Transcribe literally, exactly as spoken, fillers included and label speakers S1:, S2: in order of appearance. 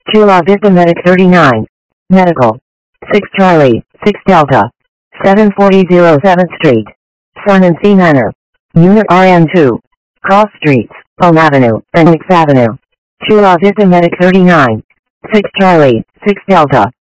S1: Chula Vista Medic thirty-nine. Medical. six Charlie, six Delta. seven forty seventh Street. Sun and Sea Manor. Unit R N two. Cross Streets, Palm Avenue, Phoenix Avenue. Chula Vista Medic thirty-nine. six Charlie, six Delta.